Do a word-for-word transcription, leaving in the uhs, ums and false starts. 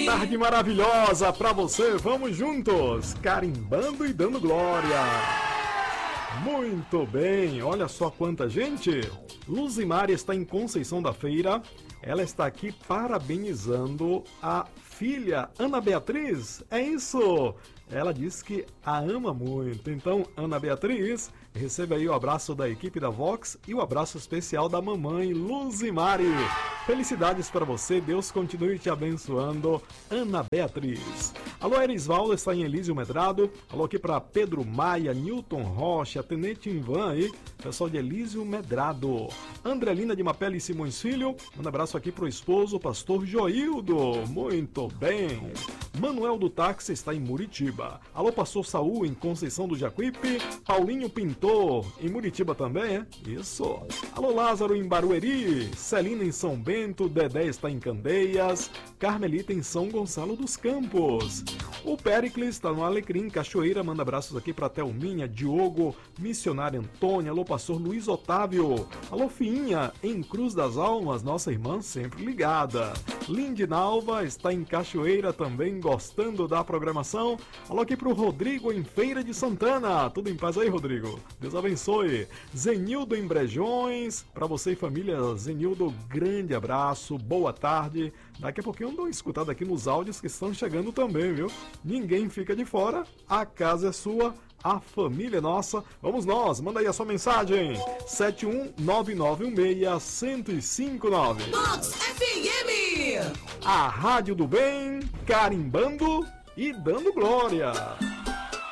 tarde maravilhosa pra você. Vamos juntos, carimbando e dando glória. Muito bem, olha só quanta gente. Luzimar está em Conceição da Feira. Ela está aqui parabenizando a filha Ana Beatriz. É isso! Ela diz que a ama muito. Então, Ana Beatriz, receba aí o abraço da equipe da Vox e o abraço especial da mamãe Luzimari. Felicidades para você, Deus continue te abençoando, Ana Beatriz. Alô, Erisvaldo está em Elísio Medrado. Alô aqui para Pedro Maia, Newton Rocha, Tenente Ivan aí, pessoal de Elísio Medrado. Andrelina de Mapele e Simões Filho, um abraço aqui pro esposo, o pastor Joildo. Muito bem. Manuel do Táxi está em Muritiba. Alô, pastor Saul em Conceição do Jacuípe. Paulinho Pintor em Muritiba também, é? Isso. Alô, Lázaro em Barueri. Celina em São Bento. Dedé está em Candeias. Carmelita em São Gonçalo dos Campos. O Pericles está no Alecrim, Cachoeira. Manda abraços aqui para Thelminha, Diogo, Missionário Antônio. Alô, pastor Luiz Otávio. Alô, Fiinha em Cruz das Almas. Nossa irmã sempre ligada. Lindinalva está em Cachoeira também, gostando da programação. Alô aqui pro Rodrigo em Feira de Santana. Tudo em paz aí, Rodrigo? Deus abençoe. Zenildo em Brejões. Para você e família, Zenildo, grande abraço, boa tarde. Daqui a pouquinho eu dou uma escutada aqui nos áudios que estão chegando também, viu? Ninguém fica de fora, a casa é sua, a família é nossa. Vamos nós, manda aí a sua mensagem. sete um nove nove um seis, um zero cinco nove. Vox F M. A Rádio do Bem, carimbando e dando glória.